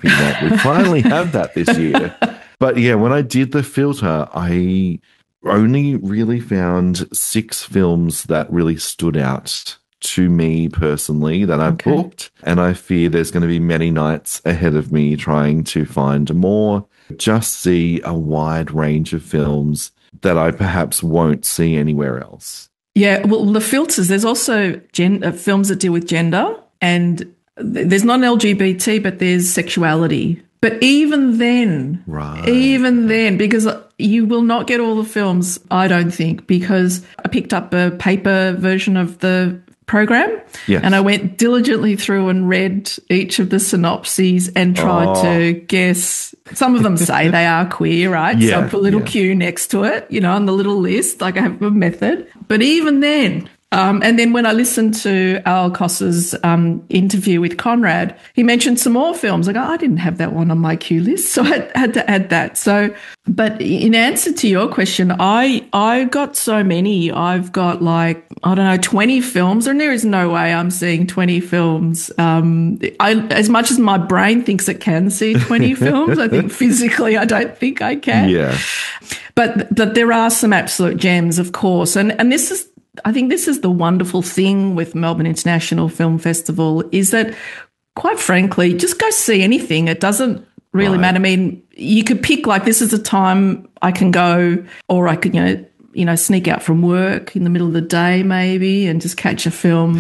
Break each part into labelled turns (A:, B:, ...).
A: hoping that we finally have that this year. But yeah, when I did the filter, I only really found 6 films that really stood out to me personally that I've booked. And I fear there's going to be many nights ahead of me trying to find more, just see a wide range of films that I perhaps won't see anywhere else.
B: Yeah, well, the filters, there's also films that deal with gender, and there's not an LGBT, but there's sexuality. But even then, because you will not get all the films, I don't think, because I picked up a paper version of the program and I went diligently through and read each of the synopses and tried to guess. Some of them say they are queer, right? So I put a little Q next to it, on the little list, like I have a method. But even then, and then when I listened to Al Cossa's interview with Conrad, he mentioned some more films. Like, I didn't have that one on my Q list, so I had to add that. So, but in answer to your question, I got so many. I've got 20 films, and there is no way I'm seeing 20 films. As much as my brain thinks it can see 20 films, I think physically I don't think I can.
A: Yeah.
B: But there are some absolute gems, of course, and this is. I think this is the wonderful thing with Melbourne International Film Festival is that, quite frankly, just go see anything. It doesn't really matter. I mean, you could pick this is a time I can go, or I could, sneak out from work in the middle of the day maybe and just catch a film.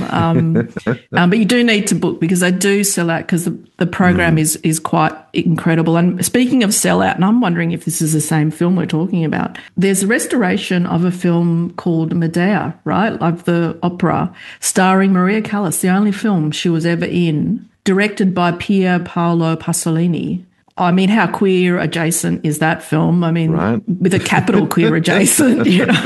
B: But you do need to book because they do sell out because the program is quite incredible. And speaking of sell out, and I'm wondering if this is the same film we're talking about, there's a restoration of a film called Medea, right, of the opera, starring Maria Callas, the only film she was ever in, directed by Pier Paolo Pasolini. I mean, how queer adjacent is that film? I mean, with a capital queer adjacent,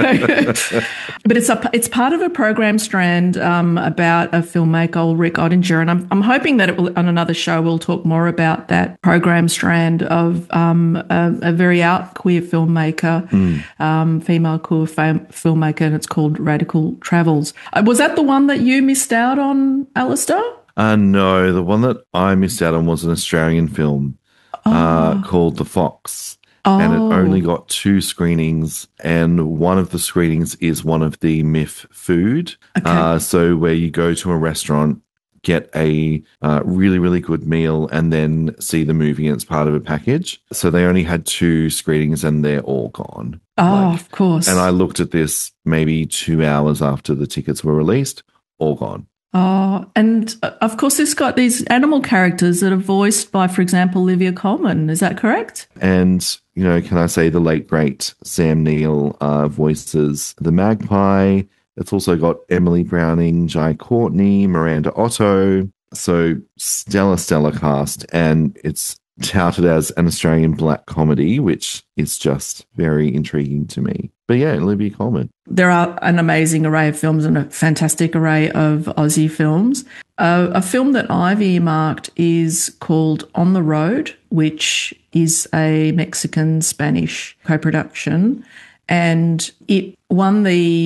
B: But it's part of a program strand about a filmmaker, Ulrich Oettinger, and I'm hoping that on another show we'll talk more about that program strand of a very out queer filmmaker, female queer filmmaker, and it's called Radical Travels. Was that the one that you missed out on, Alistair?
A: No, the one that I missed out on was an Australian film. Called The Fox. And it only got 2 screenings, and one of the screenings is one of the MIF food. So where you go to a restaurant, get a really, really good meal, and then see the movie, and it's part of a package. So they only had 2 screenings and they're all gone.
B: Of course.
A: And I looked at this maybe 2 hours after the tickets were released, all gone.
B: And of course, it's got these animal characters that are voiced by, for example, Olivia Colman. Is that correct?
A: And, can I say the late, great Sam Neill voices the magpie. It's also got Emily Browning, Jai Courtney, Miranda Otto. So stellar cast. And it's touted as an Australian black comedy, which is just very intriguing to me. But yeah, Olivia Colman. There
B: are an amazing array of films and a fantastic array of Aussie films. A film that I've earmarked is called On the Road, which is a Mexican-Spanish co-production. And it won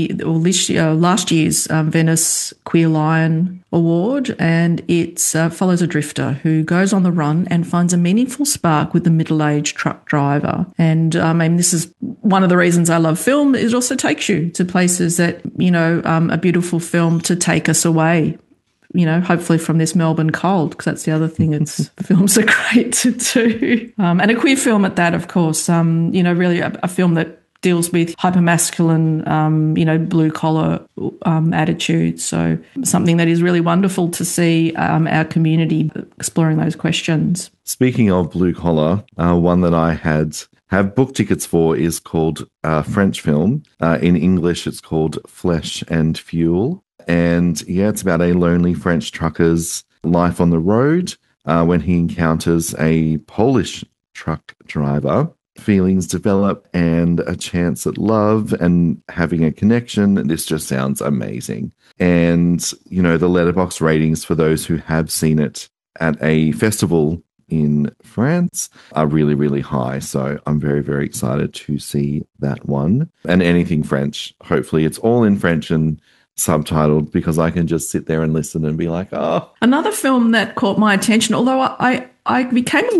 B: last year's Venice Queer Lion Award, and it follows a drifter who goes on the run and finds a meaningful spark with a middle-aged truck driver. And this is one of the reasons I love film. It also takes you to places that, a beautiful film to take us away, hopefully from this Melbourne cold, because that's the other thing films are great to do. And a queer film at that, of course, really a film that deals with hypermasculine, blue-collar attitudes. So something that is really wonderful to see our community exploring those questions.
A: Speaking of blue-collar, one that I have book tickets for is called French film. In English, it's called Flesh and Fuel. And, it's about a lonely French trucker's life on the road when he encounters a Polish truck driver. Feelings develop and a chance at love and having a connection. This just sounds amazing. And, the Letterboxd ratings for those who have seen it at a festival in France are really, really high. So I'm very, very excited to see that one. And anything French. Hopefully it's all in French and subtitled, because I can just sit there and listen and be like, oh.
B: Another film that caught my attention, although I became